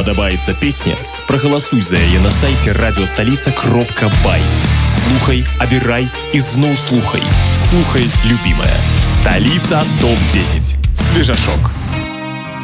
падабаецца песня, прагаласуй за яе на сайце радиостолица.бай. Слухай, абірай і зноў слухай. Слухай, любимая. Столица ТОП-10. Свежашок.